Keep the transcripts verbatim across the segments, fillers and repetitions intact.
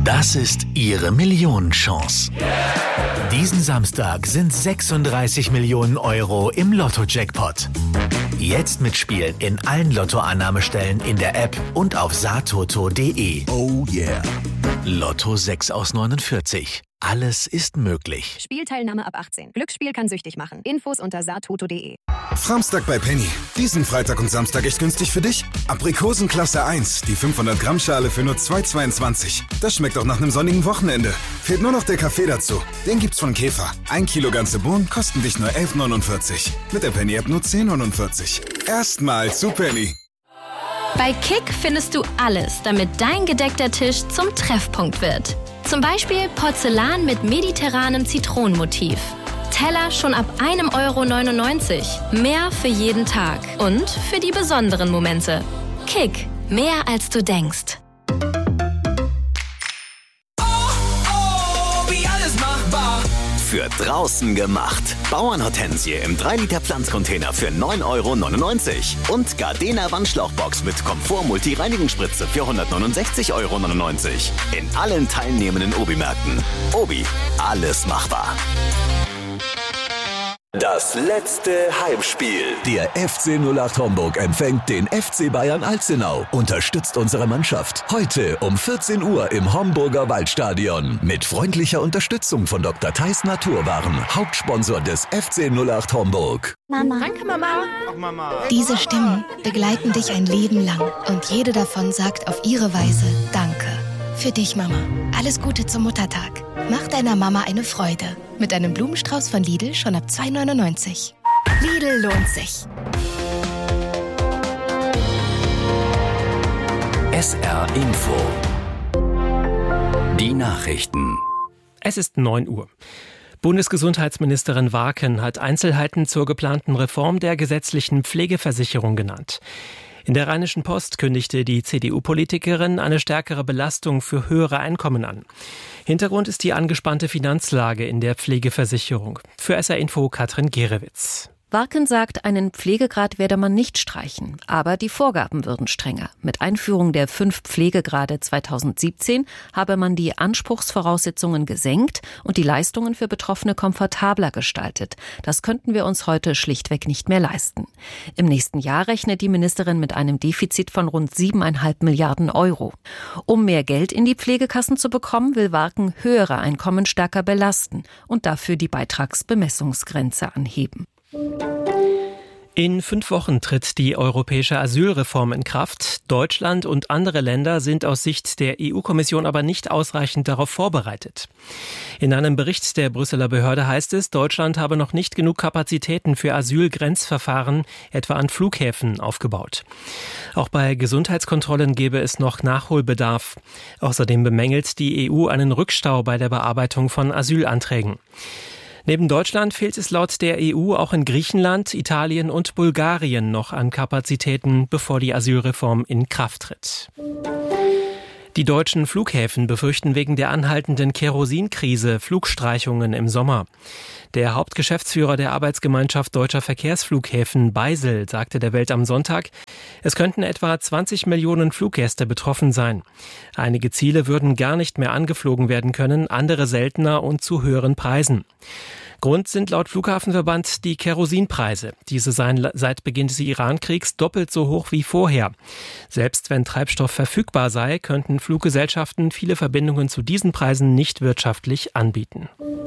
Das ist Ihre Millionenchance. Diesen Samstag sind sechsunddreißig Millionen Euro im Lotto-Jackpot. Jetzt mitspielen in allen Lottoannahmestellen in der App und auf satoto punkt de. Oh yeah. Lotto sechs aus neunundvierzig. Alles ist möglich. Spielteilnahme ab achtzehn. Glücksspiel kann süchtig machen. Infos unter satoto punkt de. Samstag bei Penny. Diesen Freitag und Samstag echt günstig für dich. Aprikosen Klasse eins, die fünfhundert Gramm Schale für nur zwei Euro zweiundzwanzig. Das schmeckt auch nach einem sonnigen Wochenende. Fehlt nur noch der Kaffee dazu. Den gibt's von Käfer. Ein Kilo ganze Bohnen kosten dich nur elf Euro neunundvierzig. Mit der Penny-App nur zehn Euro neunundvierzig. Erstmal zu Penny. Bei Kick findest du alles, damit dein gedeckter Tisch zum Treffpunkt wird. Zum Beispiel Porzellan mit mediterranem Zitronenmotiv. Teller schon ab ein Euro neunundneunzig. Mehr für jeden Tag und für die besonderen Momente. Kick, mehr als du denkst. Oh, oh, wie alles machbar. Für draußen gemacht. Bauernhortensie im drei Liter Pflanzcontainer für neun Euro neunundneunzig. Und Gardena Wandschlauchbox mit Komfort-Multi-Reinigungsspritze für hundertneunundsechzig Euro neunundneunzig. In allen teilnehmenden Obi-Märkten. Obi, alles machbar. Das letzte Heimspiel. Der F C null acht Homburg empfängt den F C Bayern Alzenau. Unterstützt unsere Mannschaft. Heute um vierzehn Uhr im Homburger Waldstadion. Mit freundlicher Unterstützung von Doktor Theis Naturwaren. Hauptsponsor des F C null acht Homburg. Mama. Danke, Mama. Ach, Mama. Diese Stimmen begleiten dich ein Leben lang. Und jede davon sagt auf ihre Weise Danke. Für dich, Mama. Alles Gute zum Muttertag. Mach deiner Mama eine Freude. Mit einem Blumenstrauß von Lidl schon ab zwei Euro neunundneunzig. Lidl lohnt sich. S R Info. Die Nachrichten. Es ist neun Uhr. Bundesgesundheitsministerin Warken hat Einzelheiten zur geplanten Reform der gesetzlichen Pflegeversicherung genannt. In der Rheinischen Post kündigte die C D U-Politikerin eine stärkere Belastung für höhere Einkommen an. Hintergrund ist die angespannte Finanzlage in der Pflegeversicherung. Für S R Info Katrin Gerewitz. Warken sagt, einen Pflegegrad werde man nicht streichen, aber die Vorgaben würden strenger. Mit Einführung der fünf Pflegegrade zweitausendsiebzehn habe man die Anspruchsvoraussetzungen gesenkt und die Leistungen für Betroffene komfortabler gestaltet. Das könnten wir uns heute schlichtweg nicht mehr leisten. Im nächsten Jahr rechnet die Ministerin mit einem Defizit von rund siebeneinhalb Milliarden Euro. Um mehr Geld in die Pflegekassen zu bekommen, will Warken höhere Einkommen stärker belasten und dafür die Beitragsbemessungsgrenze anheben. In fünf Wochen tritt die europäische Asylreform in Kraft. Deutschland und andere Länder sind aus Sicht der E U-Kommission aber nicht ausreichend darauf vorbereitet. In einem Bericht der Brüsseler Behörde heißt es, Deutschland habe noch nicht genug Kapazitäten für Asylgrenzverfahren, etwa an Flughäfen, aufgebaut. Auch bei Gesundheitskontrollen gäbe es noch Nachholbedarf. Außerdem bemängelt die E U einen Rückstau bei der Bearbeitung von Asylanträgen. Neben Deutschland fehlt es laut der E U auch in Griechenland, Italien und Bulgarien noch an Kapazitäten, bevor die Asylreform in Kraft tritt. Die deutschen Flughäfen befürchten wegen der anhaltenden Kerosinkrise Flugstreichungen im Sommer. Der Hauptgeschäftsführer der Arbeitsgemeinschaft Deutscher Verkehrsflughäfen, Beisel, sagte der Welt am Sonntag, es könnten etwa zwanzig Millionen Fluggäste betroffen sein. Einige Ziele würden gar nicht mehr angeflogen werden können, andere seltener und zu höheren Preisen. Grund sind laut Flughafenverband die Kerosinpreise. Diese seien seit Beginn des Iran-Kriegs doppelt so hoch wie vorher. Selbst wenn Treibstoff verfügbar sei, könnten Fluggesellschaften viele Verbindungen zu diesen Preisen nicht wirtschaftlich anbieten.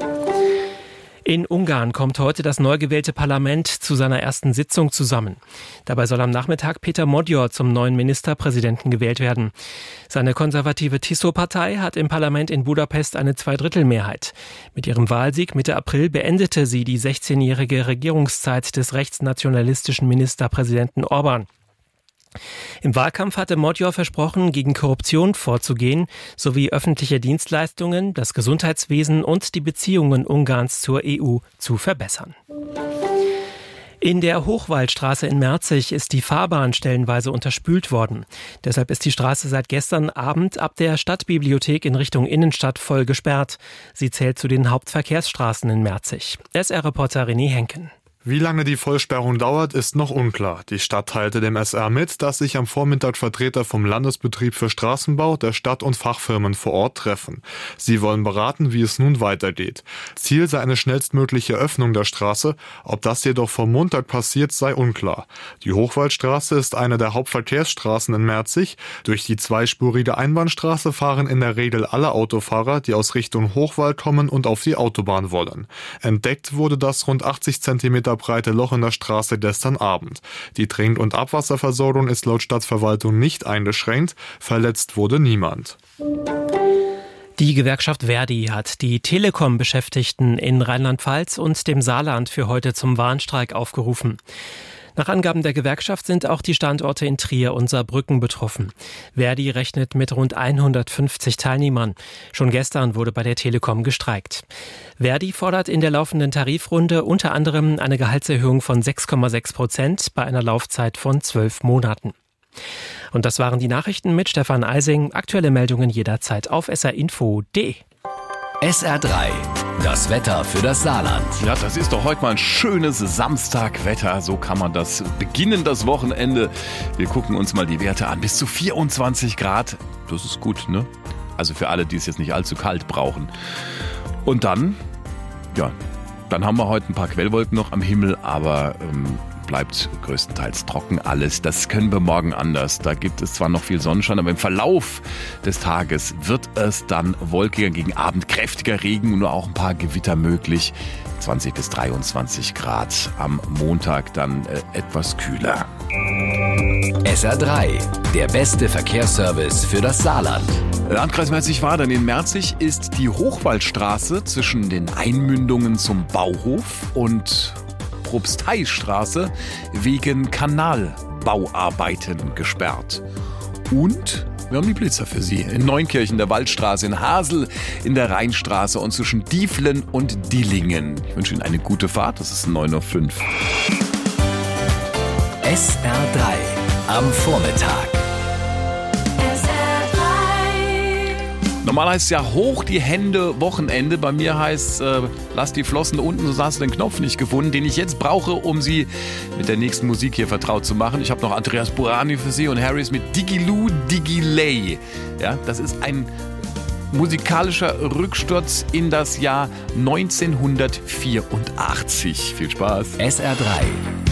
In Ungarn kommt heute das neu gewählte Parlament zu seiner ersten Sitzung zusammen. Dabei soll am Nachmittag Peter Magyar zum neuen Ministerpräsidenten gewählt werden. Seine konservative Tiso-Partei hat im Parlament in Budapest eine Zweidrittelmehrheit. Mit ihrem Wahlsieg Mitte April beendete sie die sechzehnjährige Regierungszeit des rechtsnationalistischen Ministerpräsidenten Orbán. Im Wahlkampf hatte Magyar versprochen, gegen Korruption vorzugehen, sowie öffentliche Dienstleistungen, das Gesundheitswesen und die Beziehungen Ungarns zur E U zu verbessern. In der Hochwaldstraße in Merzig ist die Fahrbahn stellenweise unterspült worden. Deshalb ist die Straße seit gestern Abend ab der Stadtbibliothek in Richtung Innenstadt voll gesperrt. Sie zählt zu den Hauptverkehrsstraßen in Merzig. S R-Reporter René Henken. Wie lange die Vollsperrung dauert, ist noch unklar. Die Stadt teilte dem S R mit, dass sich am Vormittag Vertreter vom Landesbetrieb für Straßenbau, der Stadt und Fachfirmen vor Ort treffen. Sie wollen beraten, wie es nun weitergeht. Ziel sei eine schnellstmögliche Öffnung der Straße. Ob das jedoch vom Montag passiert, sei unklar. Die Hochwaldstraße ist eine der Hauptverkehrsstraßen in Merzig. Durch die zweispurige Einbahnstraße fahren in der Regel alle Autofahrer, die aus Richtung Hochwald kommen und auf die Autobahn wollen. Entdeckt wurde das rund achtzig Zentimeter breite Loch in der Straße gestern Abend. Die Trink- und Abwasserversorgung ist laut Stadtverwaltung nicht eingeschränkt. Verletzt wurde niemand. Die Gewerkschaft Verdi hat die Telekom-Beschäftigten in Rheinland-Pfalz und dem Saarland für heute zum Warnstreik aufgerufen. Nach Angaben der Gewerkschaft sind auch die Standorte in Trier und Saarbrücken betroffen. Verdi rechnet mit rund hundertfünfzig Teilnehmern. Schon gestern wurde bei der Telekom gestreikt. Verdi fordert in der laufenden Tarifrunde unter anderem eine Gehaltserhöhung von sechs Komma sechs Prozent bei einer Laufzeit von zwölf Monaten. Und das waren die Nachrichten mit Stefan Eising. Aktuelle Meldungen jederzeit auf s r info punkt d e. S R drei, das Wetter für das Saarland. Ja, das ist doch heute mal ein schönes Samstagwetter. So kann man das beginnen, das Wochenende. Wir gucken uns mal die Werte an. Bis zu vierundzwanzig Grad. Das ist gut, ne? Also für alle, die es jetzt nicht allzu kalt brauchen. Und dann, ja, dann haben wir heute ein paar Quellwolken noch am Himmel, aber ähm, bleibt größtenteils trocken alles. Das können wir morgen anders. Da gibt es zwar noch viel Sonnenschein, aber im Verlauf des Tages wird es dann wolkiger, gegen Abend kräftiger Regen und nur auch ein paar Gewitter möglich. zwanzig bis dreiundzwanzig Grad. Am Montag dann äh, etwas kühler. S R drei, der beste Verkehrsservice für das Saarland. Landkreis Merzig-Wadern. In Merzig ist die Hochwaldstraße zwischen den Einmündungen zum Bauhof und Propsteistraße wegen Kanalbauarbeiten gesperrt. Und wir haben die Blitzer für Sie. In Neunkirchen, der Waldstraße, in Hasel, in der Rheinstraße und zwischen Dieflen und Dillingen. Ich wünsche Ihnen eine gute Fahrt. Das ist neun Uhr fünf. S R drei am Vormittag. Normal heißt es ja hoch die Hände, Wochenende. Bei mir heißt es, äh, lass die Flossen unten, so hast du den Knopf nicht gefunden, den ich jetzt brauche, um Sie mit der nächsten Musik hier vertraut zu machen. Ich habe noch Andreas Burani für Sie und Harris mit Digiloo Digiley. Ja, das ist ein musikalischer Rücksturz in das Jahr neunzehnhundertvierundachtzig. Viel Spaß. S R drei.